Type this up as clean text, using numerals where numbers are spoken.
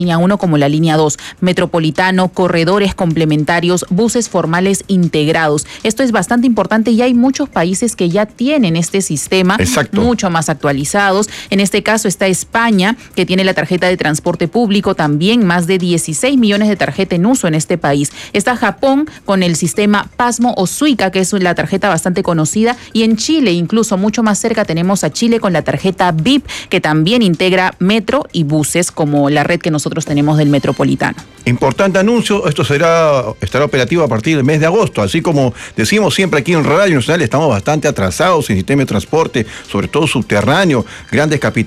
línea 1 como la línea 2, metropolitano, corredores complementarios, buses formales integrados. Esto es bastante importante y hay muchos países que ya tienen este sistema. Exacto. Mucho más actualizados. En este caso está España, que tiene la tarjeta de transporte público, también más de 16 millones de tarjetas en uso en este país. Está Japón con el sistema Pasmo o Suica, que es la tarjeta bastante conocida, y en Chile, incluso mucho más cerca, tenemos a Chile con la tarjeta VIP, que también integra metro y buses, como la red que nosotros tenemos del metropolitano. Importante anuncio, esto estará operativo a partir del mes de agosto, así como decimos siempre aquí en Radio Nacional, estamos bastante atrasados en sistema de transporte, sobre todo subterráneo, grandes capitales.